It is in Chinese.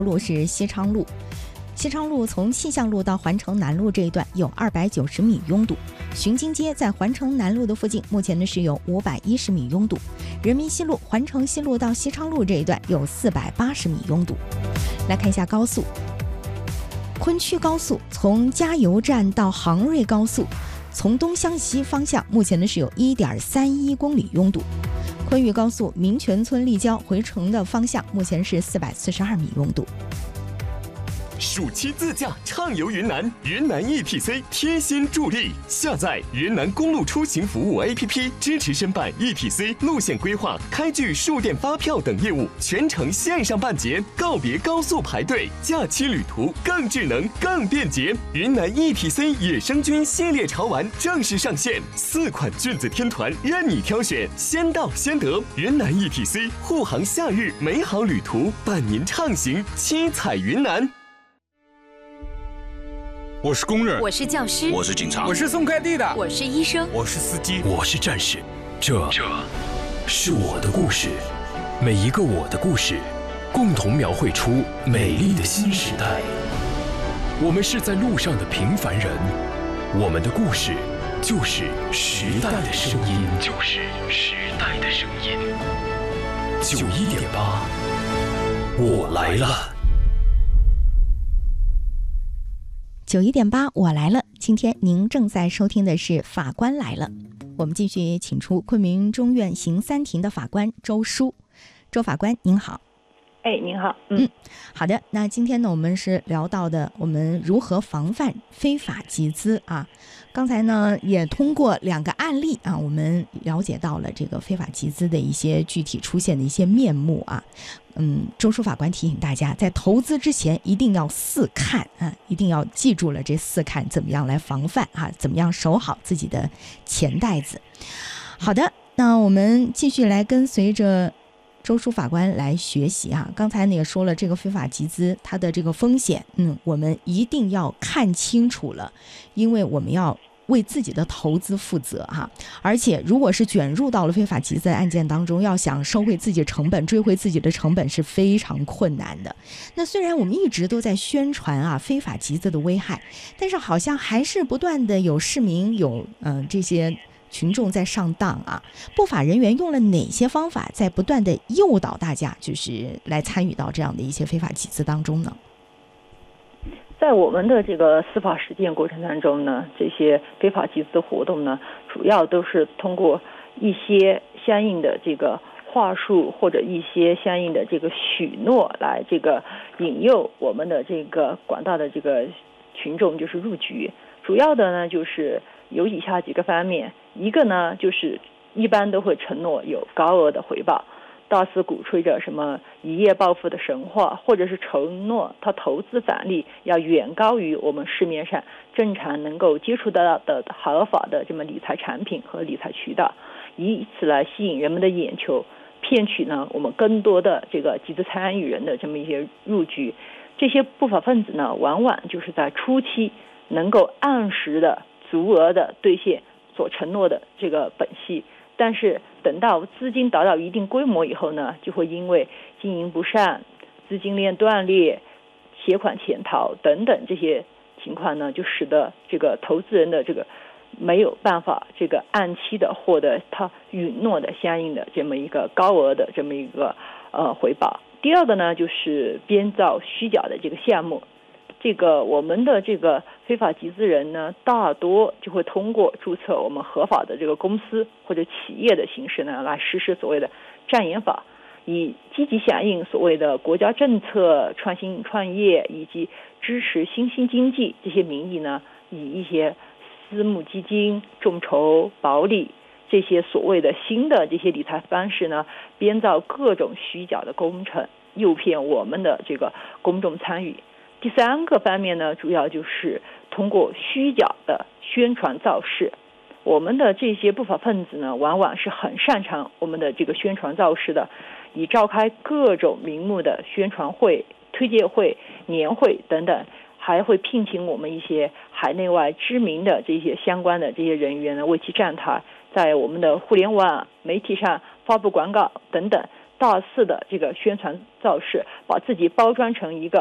路是西昌路。西昌路从气象路到环城南路这一段有290米拥堵，巡经街在环城南路的附近，目前呢是有510米拥堵。人民西路环城西路到西昌路这一段有480米拥堵。来看一下高速，昆曲高速从加油站到杭瑞高速，从东向西方向，目前呢是有1.31公里拥堵。昆玉高速民权村立交回城的方向，目前是442米拥堵。 暑期自驾畅游云南，云南 ETC 贴心助力，下载云南公路出行服务 APP， 支持申办 ETC 路线规划、开具数电发票等业务，全程线上办结，告别高速排队，假期旅途更智能、更便捷。云南 ETC 野生菌系列潮玩正式上线，4款菌子天团任你挑选，先到先得。云南 ETC 护航夏日美好旅途，伴您畅行七彩云南。 我是工人， 我是教师， 我是警察， 我是送快递的， 我是医生， 我是司机， 我是战士。这是我的故事，每一个我的故事，共同描绘出美丽的新时代。我们是在路上的平凡人，我们的故事就是时代的声音，就是时代的声音。91.8，我来了。 91.8，我来了。今天您正在收听的是《法官来了》，我们继续请出昆明中院刑三庭的法官周书。周法官您好。 您好。 好的。那今天呢，我们是聊到的我们如何防范非法集资啊。刚才呢，也通过2个案例啊，我们了解到了这个非法集资的一些具体出现的一些面目啊。周书法官提醒大家，在投资之前一定要4看啊，一定要记住了这4看，怎么样来防范啊，怎么样守好自己的钱袋子。好的，那我们继续来跟随着周书法官来学习啊。刚才呢也说了，这个非法集资它的这个风险，我们一定要看清楚了，因为我们要为自己的投资负责哈。而且如果是卷入到了非法集资的案件当中，要想收回自己成本、追回自己的成本是非常困难的。那虽然我们一直都在宣传啊非法集资的危害，但是好像还是不断的有市民有这些群众在上当啊。不法人员用了哪些方法在不断的诱导大家，就是来参与到这样的一些非法集资当中呢？ 在我们的这个司法实践过程当中呢，这些非法集资活动呢，主要都是通过一些相应的这个话术或者一些相应的这个许诺来这个引诱我们的这个广大的这个群众就是入局。主要的呢就是有以下几个方面，一个呢就是一般都会承诺有高额的回报，大肆鼓吹着什么一夜暴富的神话，或者是承诺他投资返利要远高于我们市面上正常能够接触到的合法的这么理财产品和理财渠道，以此来吸引人们的眼球，骗取呢我们更多的这个集资参与人的这么一些入局。这些不法分子呢，往往就是在初期能够按时的足额的兑现所承诺的这个本息，但是等到资金达到一定规模以后呢，就会因为经营不善、资金链断裂、携款潜逃等等这些情况呢，就使得这个投资人的这个没有办法这个按期的获得他允诺的相应的这么一个高额的这么一个回报。第二个呢，就是编造虚假的这个项目。这个我们的这个非法集资人呢，大多就会通过注册我们合法的这个公司或者企业的形式呢，来实施所谓的障眼法，以积极响应所谓的国家政策、创新创业以及支持新兴经济这些名义呢，以一些私募基金、众筹、保理这些所谓的新的这些理财方式呢，编造各种虚假的工程，诱骗我们的这个公众参与。第3个方面呢，主要就是通过虚假的宣传造势。我们的这些不法分子呢，往往是很擅长我们的这个宣传造势的，以召开各种名目的宣传会、推介会、年会等等，还会聘请我们一些海内外知名的这些相关的这些人员呢，为其站台，在我们的互联网媒体上发布广告等等， 大肆的这个宣传造势，把自己包装成一个